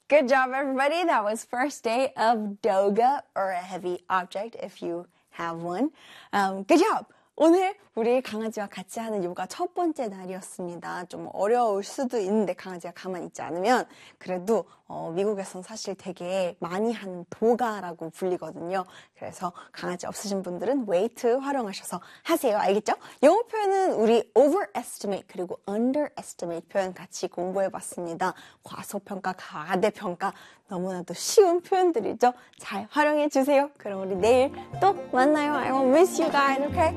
Good job, everybody. That was first day of doga, or a heavy object if you have one. Good job. 오늘 우리 강아지와 같이 하는 요가 첫 번째 날이었습니다. 좀 어려울 수도 있는데 강아지가 가만히 있지 않으면 그래도 미국에선 사실 되게 많이 하는 도가라고 불리거든요. 그래서 강아지 없으신 분들은 웨이트 활용하셔서 하세요. 알겠죠? 영어 표현은 우리 overestimate 그리고 underestimate 표현 같이 공부해봤습니다. 과소평가, 과대평가 너무나도 쉬운 표현들이죠. 잘 활용해주세요. 그럼 우리 내일 또 만나요. I will miss you guys, okay?